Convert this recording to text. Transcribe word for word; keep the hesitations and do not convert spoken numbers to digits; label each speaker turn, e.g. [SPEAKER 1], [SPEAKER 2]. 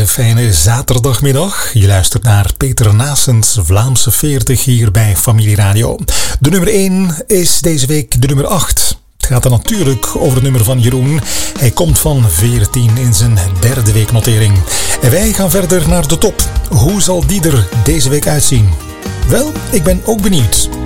[SPEAKER 1] hele fijne zaterdagmiddag. Je luistert naar Peter Naessens Vlaamse veertig hier bij Familie Radio. De nummer één is deze week de nummer acht. Het gaat dan natuurlijk over het nummer van Jeroen. Hij komt van veertien in zijn derde weeknotering. En wij gaan verder naar de top. Hoe zal die er deze week uitzien? Wel, ik ben ook benieuwd.